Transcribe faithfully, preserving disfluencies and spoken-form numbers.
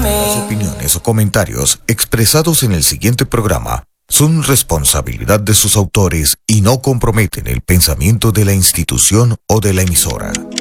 Las opiniones o comentarios expresados en el siguiente programa son responsabilidad de sus autores y no comprometen el pensamiento de la institución o de la emisora.